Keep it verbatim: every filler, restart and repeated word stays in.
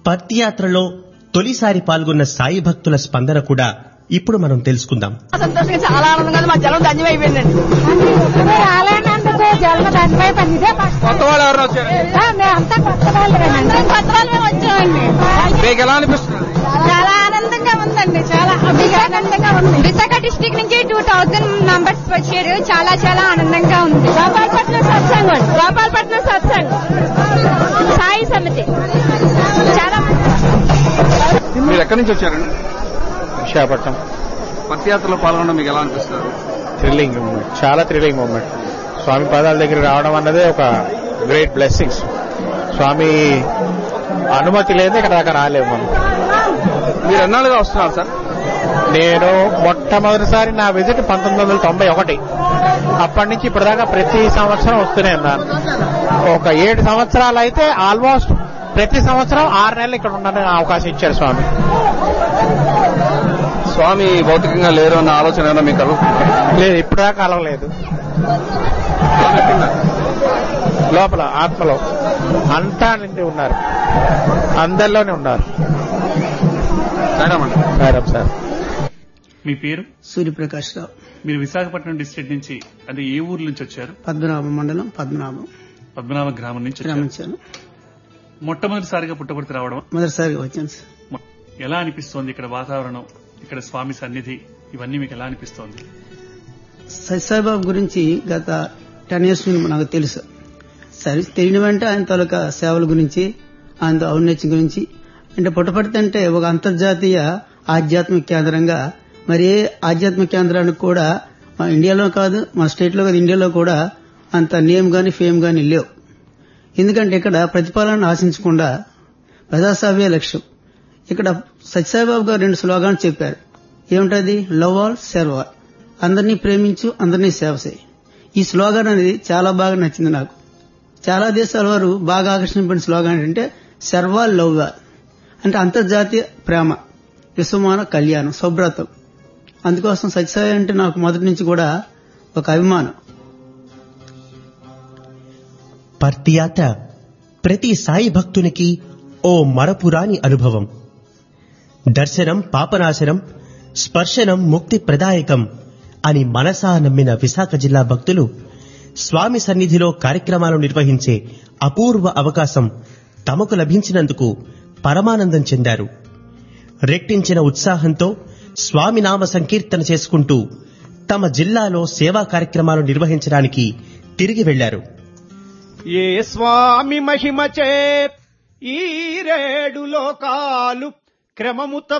పత్తియాత్రలో తొలిసారి పాల్గొన్న సాయి భక్తుల స్పందన కూడా ఇప్పుడు మనం తెలుసుకుందాం. సంతోషంగా చాలా ఆనందంగా మా జలం ధన్యమైపోయిందండి. కొత్త వాళ్ళు ఎవరు వచ్చారు? కొత్త వాళ్ళు మేము వచ్చామండి. మీకు ఎలా అనిపిస్తుంది? చాలా ఆనందంగా ఉందండి. చాలా ఆనందంగా ఉంది. విశాఖ డిస్ట్రిక్ట్ నుంచి టూ థౌసండ్ మెంబర్స్ వచ్చారు. చాలా చాలా ఆనందంగా ఉంది. గోపాలపట్నం సత్సంగం గోపాలపట్నం సత్సంగం సాయి సమితి చాలా. మీరు ఎక్కడి నుంచి వచ్చారండి? విశాఖపట్నం. పత్తియాత్రలో పాల్గొనడం మీకు ఎలా అనిపిస్తారు? థ్రిల్లింగ్ మూమెంట్, చాలా థ్రిల్లింగ్ మూమెంట్. స్వామి పాదాల దగ్గర రావడం అన్నదే ఒక గ్రేట్ బ్లెస్సింగ్స్. స్వామి అనుమతి లేదు ఇక్కడ దాకా రాలేము మనం. మీరు ఎన్నాళ్ళుగా వస్తున్నారు సార్? నేను మొట్టమొదటిసారి నా విజిట్ పంతొమ్మిది వందల తొంభై ఒకటి అప్పటి నుంచి ఇప్పటిదాకా ప్రతి సంవత్సరం వస్తూనే ఉన్నాను. ఒక ఏడు సంవత్సరాలు అయితే ఆల్మోస్ట్ ప్రతి సంవత్సరం ఆరు నెలలు ఇక్కడ ఉండడానికి అవకాశం ఇచ్చారు స్వామి. స్వామి భౌతికంగా లేరు అన్న ఆలోచన ఏమైనా మీకు కలుగుతుంది? లేదు, ఇప్పటిదాకా కలవలేదు. లోపల ఆత్మలో అంతా నిండి ఉన్నారు, అందరిలోనే ఉన్నారు. సరే సార్. మీ పేరు? సూర్యప్రకాష్ రావు. మీరు విశాఖపట్నం డిస్ట్రిక్ట్ నుంచి, అంటే ఏ ఊరు నుంచి వచ్చారు? పద్మనాభం మండలం, పద్మనాభం పద్మనాభ గ్రామం నుంచి గ్రామించాను. మొట్టమొదటిసారిగా పుట్టపర్తి రావడం? మొదటిసారిగా వచ్చాను సార్. ఎలా అనిపిస్తోంది ఇక్కడ వాతావరణం, ఇక్కడ స్వామి సన్నిధి, ఇవన్నీ మీకు ఎలా అనిపిస్తోంది? సత్యసాయిబాబు గురించి గత టెన్ ఇయర్స్ నుండి నాకు తెలుసు. సరే, తెలియని వెంట ఆయన తాలూకా సేవల గురించి, ఆయన ఔన్నత్యం గురించి. అంటే పుట్టపర్తి అంటే ఒక అంతర్జాతీయ ఆధ్యాత్మిక కేంద్రంగా, మరి ఏ ఆధ్యాత్మిక కేంద్రానికి కూడా మన ఇండియాలో కాదు, మన స్టేట్ లో కాదు, ఇండియాలో కూడా అంత నేమ్ గాని ఫేమ్ గాని లేవు. ఎందుకంటే ఇక్కడ ప్రతిఫలాన్ని ఆశించకుండా ప్రజాసేవే లక్ష్యం. ఇక్కడ సత్యసాయిబాబు గారు రెండు స్లోగాన్స్ చెప్పారు. ఏమిటది? లవ్ ఆల్ సర్వ్ ఆల్, అందరినీ ప్రేమించు, అందరినీ సేవ చేయి. ఈ స్లోగాన్ అనేది చాలా బాగా నచ్చింది నాకు. చాలా దేశాల వారు బాగా ఆకర్షింపడిన స్లోగాన్ ఏంటంటే సర్వ్ ఆల్ లవ్ ఆల్, అంటే అంతర్జాతీయ ప్రేమ, విశ్వమాన కళ్యాణం, సౌభ్రాతం. అందుకోసం సత్యసాయి అంటే నాకు మొదటి నుంచి కూడా ఒక అభిమానం. పత్తియాత్ర ప్రతి సాయి భక్తునికి ఓ మరపురాని అనుభవం. దర్శనం పాపనాశనం, స్పర్శనం ముక్తి ప్రదాయకం అని మనసా నమ్మిన విశాఖ జిల్లా భక్తులు స్వామి సన్నిధిలో కార్యక్రమాలు నిర్వహించే అపూర్వ అవకాశం తమకు లభించినందుకు పరమానందం చెందారు. రెట్టించిన ఉత్సాహంతో స్వామి నామ సంకీర్తన చేసుకుంటూ తమ జిల్లాలో సేవా కార్యక్రమాలు నిర్వహించడానికి తిరిగి వెళ్లారు. ఏ స్వామి మహిమచే ఈ రేడు లోకాలు క్రమముత